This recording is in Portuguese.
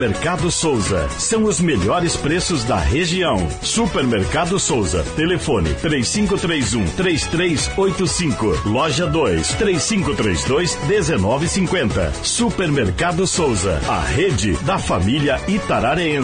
Mercado Souza, são os melhores preços da região. Supermercado Souza, telefone 3531-3385, loja 2, 3532-1950. Supermercado Souza, a rede da família itararense.